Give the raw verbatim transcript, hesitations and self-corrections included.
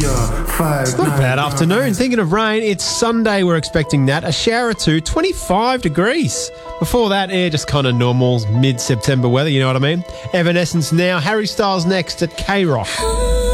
It's not a bad afternoon. Thinking of rain, it's Sunday. We're expecting that. A shower or two, twenty-five degrees. Before that, air just kind of normal mid-September weather, you know what I mean? Evanescence now. Harry Styles next at K-Rock.